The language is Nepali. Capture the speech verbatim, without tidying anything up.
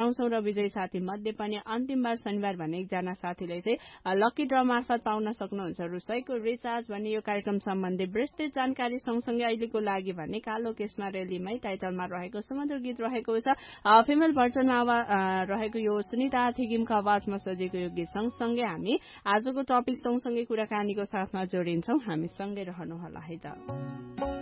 पाउँछौँ र विजयी साथी मध्ये पनि अन्तिमबार शनिबार भन्ने एकजना साथीले चाहिँ लकी ड्र मार्फत पाउन सक्नुहुन्छ रुसैको रिचार्ज भन्ने यो कार्यक्रम सम्बन्धी विस्तृत जानकारी सँगसँगै अहिलेको लागि भने कालो केसमा रेलीमै टाइटलमा रहेको सुमधुर गीत रहेको छ फिमेल भर्जनमा रहेको यो सुनिता थिगिमको आवाजमा सजिएको यो गीत सँगसँगै हामी आजको टपिक सँगसँगै कुराकानीको साथमा जोडिन्छौँ हामी सँगै रहनुहोला है त।